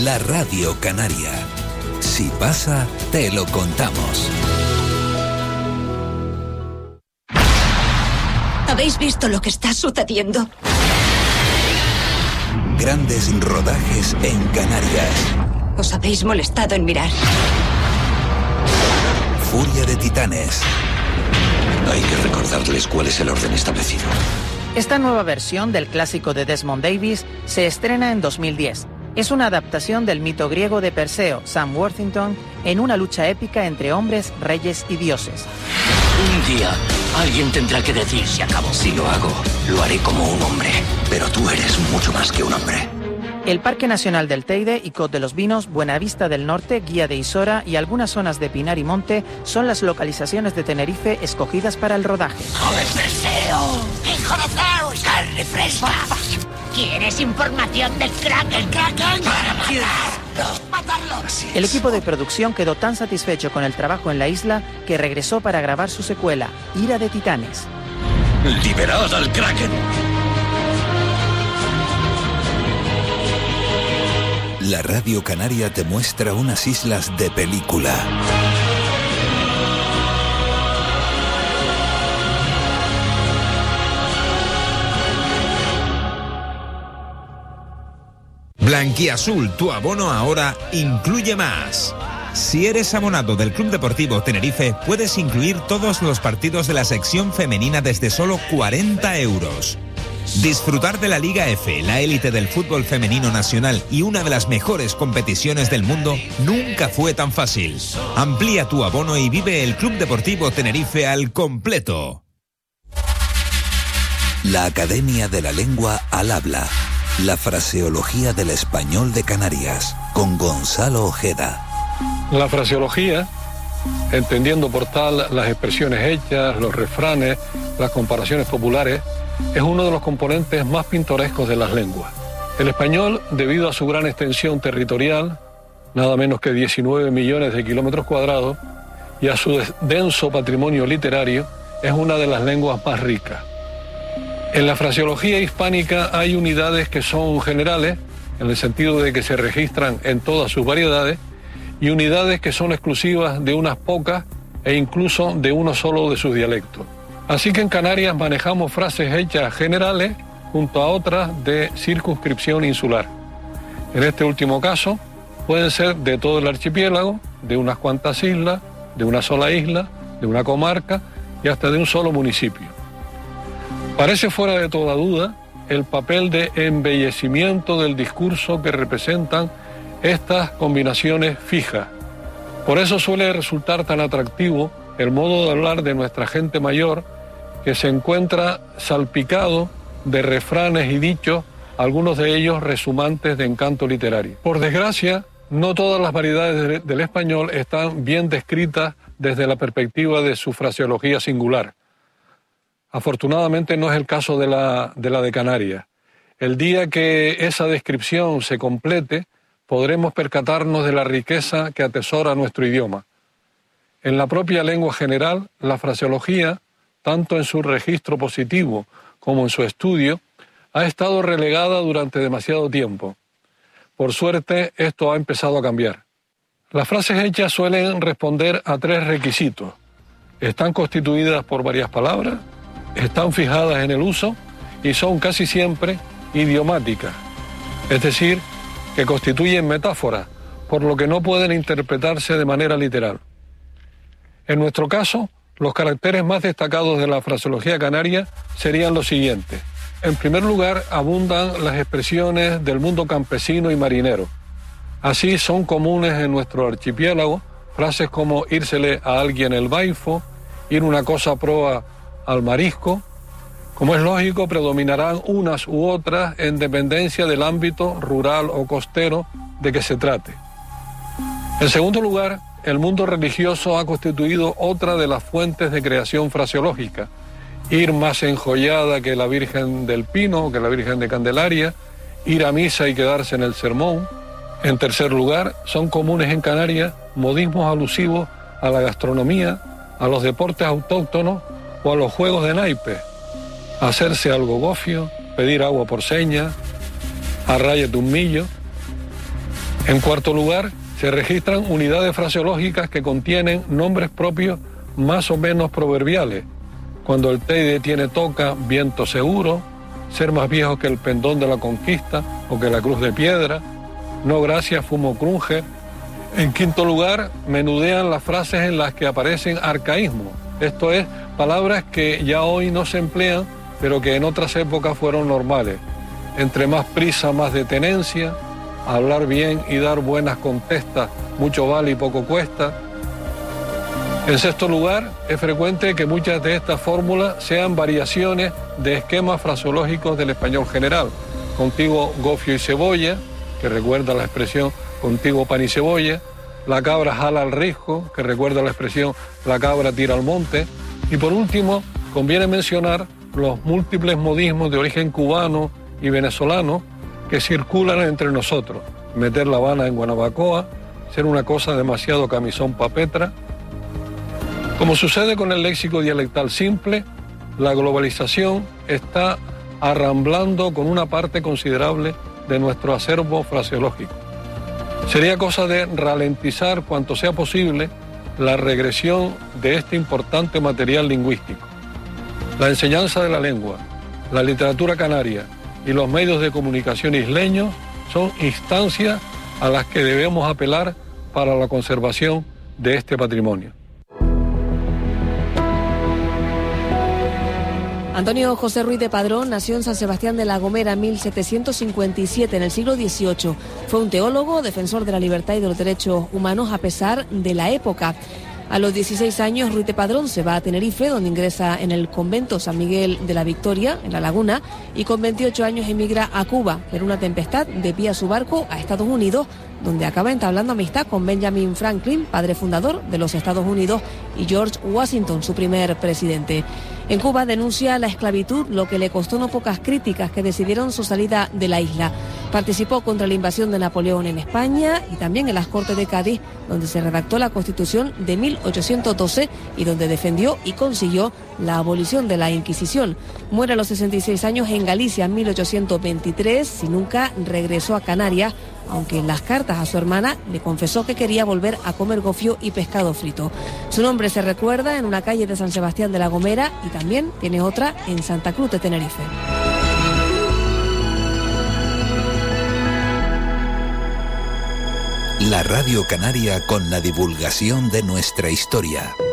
la Radio Canaria. Si pasa, te lo contamos. ¿Habéis visto lo que está sucediendo? Grandes rodajes en Canarias. ¿Os habéis molestado en mirar? Furia de Titanes. Hay que recordarles cuál es el orden establecido. Esta nueva versión del clásico de Desmond Davis se estrena en 2010. Es una adaptación del mito griego de Perseo, Sam Worthington, en una lucha épica entre hombres, reyes y dioses. Un día, alguien tendrá que decir si acabo. Si lo hago, lo haré como un hombre. Pero tú eres mucho más que un hombre. El Parque Nacional del Teide, Icod de los Vinos, Buenavista del Norte, Guía de Isora y algunas zonas de Pinar y Monte son las localizaciones de Tenerife escogidas para el rodaje. ¡Joder, Perseo! ¡Hijo de Zeus! ¡Carne fresca! ¿Quieres información del Kraken? ¿El Kraken? ¡Para matarlo! El equipo de producción quedó tan satisfecho con el trabajo en la isla que regresó para grabar su secuela, Ira de Titanes. ¡Liberad al Kraken! La Radio Canaria te muestra unas islas de película. Blanquiazul, tu abono ahora incluye más. Si eres abonado del Club Deportivo Tenerife, puedes incluir todos los partidos de la sección femenina desde solo 40 euros. Disfrutar de la Liga F, la élite del fútbol femenino nacional y una de las mejores competiciones del mundo nunca fue tan fácil. Amplía tu abono y vive el Club Deportivo Tenerife al completo. La Academia de la Lengua al Habla. La fraseología del español de Canarias, con Gonzalo Ojeda. La fraseología, entendiendo por tal las expresiones hechas, los refranes, las comparaciones populares, es uno de los componentes más pintorescos de las lenguas. El español, debido a su gran extensión territorial, nada menos que 19 millones de kilómetros cuadrados, y a su denso patrimonio literario, es una de las lenguas más ricas. En la fraseología hispánica hay unidades que son generales, en el sentido de que se registran en todas sus variedades, y unidades que son exclusivas de unas pocas e incluso de uno solo de sus dialectos. Así que en Canarias manejamos frases hechas generales junto a otras de circunscripción insular. En este último caso, pueden ser de todo el archipiélago, de unas cuantas islas, de una sola isla, de una comarca y hasta de un solo municipio. Parece fuera de toda duda el papel de embellecimiento del discurso que representan estas combinaciones fijas. Por eso suele resultar tan atractivo el modo de hablar de nuestra gente mayor, que se encuentra salpicado de refranes y dichos, algunos de ellos resumantes de encanto literario. Por desgracia, no todas las variedades del español están bien descritas desde la perspectiva de su fraseología singular. Afortunadamente no es el caso de la de Canarias. El día que esa descripción se complete, podremos percatarnos de la riqueza que atesora nuestro idioma. En la propia lengua general, la fraseología, tanto en su registro positivo como en su estudio, ha estado relegada durante demasiado tiempo. Por suerte, esto ha empezado a cambiar. Las frases hechas suelen responder a 3 requisitos. Están constituidas por varias palabras, están fijadas en el uso y son casi siempre idiomáticas, es decir, que constituyen metáforas, por lo que no pueden interpretarse de manera literal. En nuestro caso, los caracteres más destacados de la fraseología canaria serían los siguientes. En primer lugar, abundan las expresiones del mundo campesino y marinero. Así son comunes en nuestro archipiélago frases como írsele a alguien el baifo, ir una cosa proa al marisco. Como es lógico, predominarán unas u otras en dependencia del ámbito rural o costero de que se trate. En segundo lugar, el mundo religioso ha constituido otra de las fuentes de creación fraseológica. Ir más enjollada que la Virgen del Pino, que la Virgen de Candelaria, ir a misa y quedarse en el sermón. En tercer lugar, son comunes en Canarias modismos alusivos a la gastronomía, a los deportes autóctonos o a los juegos de naipes. Hacerse algo gofio, pedir agua por señas, arráyate un millo. En cuarto lugar, se registran unidades fraseológicas que contienen nombres propios más o menos proverbiales. Cuando el Teide tiene toca, viento seguro, ser más viejo que el pendón de la conquista o que la cruz de piedra, no gracias, fumo crunge. En quinto lugar, menudean las frases en las que aparecen arcaísmos, esto es, palabras que ya hoy no se emplean, pero que en otras épocas fueron normales. Entre más prisa, más detenencia, hablar bien y dar buenas contestas, mucho vale y poco cuesta. En sexto lugar, es frecuente que muchas de estas fórmulas sean variaciones de esquemas fraseológicos del español general. Contigo gofio y cebolla, que recuerda la expresión contigo pan y cebolla. La cabra jala al risco, que recuerda la expresión la cabra tira al monte. Y por último, conviene mencionar los múltiples modismos de origen cubano y venezolano que circulan entre nosotros. Meter La Habana en Guanabacoa, ser una cosa demasiado camisón pa' Petra. Como sucede con el léxico dialectal simple, la globalización está arramblando con una parte considerable de nuestro acervo fraseológico. Sería cosa de ralentizar cuanto sea posible la regresión de este importante material lingüístico. La enseñanza de la lengua, la literatura canaria y los medios de comunicación isleños son instancias a las que debemos apelar para la conservación de este patrimonio. Antonio José Ruiz de Padrón nació en San Sebastián de la Gomera en 1757, en el siglo XVIII. Fue un teólogo, defensor de la libertad y de los derechos humanos a pesar de la época. A los 16 años, Ruiz de Padrón se va a Tenerife, donde ingresa en el convento San Miguel de la Victoria, en La Laguna, y con 28 años emigra a Cuba, pero una tempestad desvía su barco a Estados Unidos, donde acaba entablando amistad con Benjamin Franklin, padre fundador de los Estados Unidos, y George Washington, su primer presidente. En Cuba denuncia la esclavitud, lo que le costó no pocas críticas que decidieron su salida de la isla. Participó contra la invasión de Napoleón en España y también en las Cortes de Cádiz, donde se redactó la Constitución de 1812 y donde defendió y consiguió la abolición de la Inquisición. Muere a los 66 años en Galicia en 1823 y nunca regresó a Canarias, aunque en las cartas a su hermana le confesó que quería volver a comer gofio y pescado frito. Su nombre se recuerda en una calle de San Sebastián de la Gomera y también tiene otra en Santa Cruz de Tenerife. La Radio Canaria con la divulgación de nuestra historia.